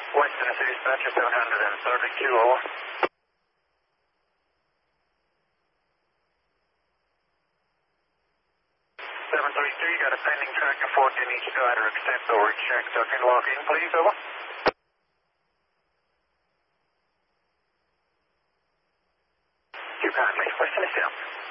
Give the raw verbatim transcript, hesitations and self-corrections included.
Western City Dispatcher seven thirty-two, over. seven thirty-two, you got a pending track of fourteen each rider, extend over, check, ducking, lock in, please, over. You kindly, Western is down.